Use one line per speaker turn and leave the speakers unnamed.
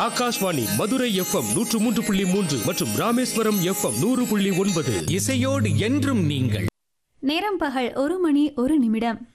Akashvani Madurai FM 103.3 மற்றும் Rameswaram FM 100.9.
இசையோடு என்றும் நீங்கள்.
நேரம் பகல் 1 மணி 1 நிமிடம்.